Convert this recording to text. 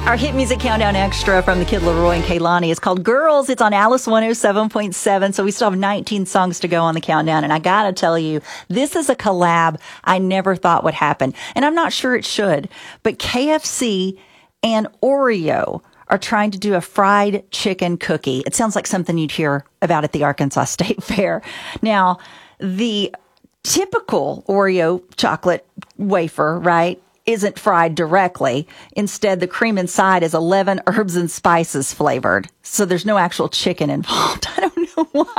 Our hit music countdown extra from the Kid Laroi and Kaylani is called Girls. It's on Alice 107.7. So we still have 19 songs to go on the countdown. And I got to tell you, this is a collab I never thought would happen. And I'm not sure it should. But KFC and Oreo are trying to do a fried chicken cookie. It sounds like something you'd hear about at the Arkansas State Fair. Now, the typical Oreo chocolate wafer, right, isn't fried directly. Instead, the cream inside is 11 herbs and spices flavored. So there's no actual chicken involved. I don't know why.